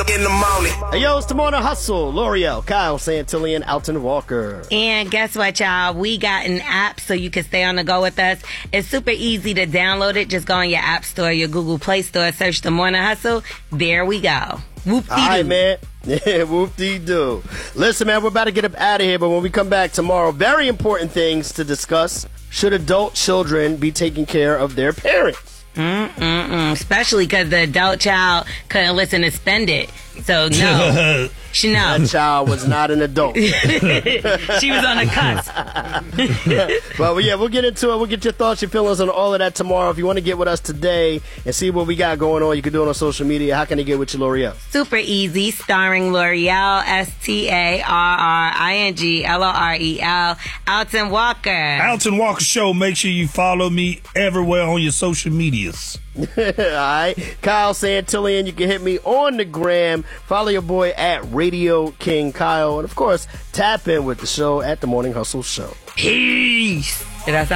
in the morning. Hey, yo, it's the Morning Hustle. L'Oreal, Kyle Santillan, Alton Walker. And guess what, y'all? We got an app so you can stay on the go with us. It's super easy to download it. Just go on your App Store, your Google Play Store, search the Morning Hustle. There we go. Whoop-dee-doo. All right, man. Yeah, whoop-dee-doo. Listen, man, we're about to get up out of here, but when we come back tomorrow, very important things to discuss. Should adult children be taking care of their parents? Especially because the adult child couldn't listen to Spend It. So, no. That child was not an adult. She was on the cusp. Well, yeah, we'll get into it. We'll get your thoughts, your feelings on all of that tomorrow. If you want to get with us today and see what we got going on, you can do it on social media. How can they get with you, L'Oreal? Super easy. Starring L'Oreal, STARRING, Alton Walker. Alton Walker Show. Make sure you follow me everywhere on your social medias. All right. Kyle Santillan, you can hit me on the gram. Follow your boy at Radio King Kyle. And, of course, tap in with the show at The Morning Hustle Show. Peace. Did I sound